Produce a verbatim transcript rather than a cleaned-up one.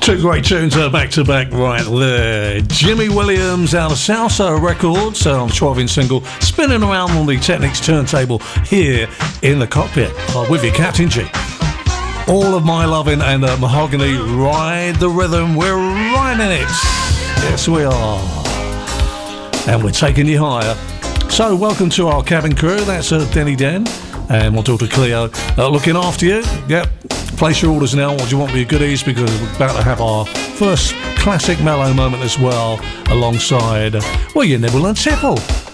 Two great tunes are back to back right there. Jimmy Williams out of Salsa Records on the twelve inch single, spinning around on the Technics turntable here in the cockpit uh, with you, Captain G. All of My Lovin' and uh, Mahogany, Ride the Rhythm. We're riding it. Yes, we are. And we're taking you higher. So, welcome to our cabin crew. That's uh, Denny Den and my daughter Cleo uh, looking after you. Yep. Place your orders now. What do you want with your goodies? Because we're about to have our first classic mellow moment as well, alongside, well, your nibble and tipple.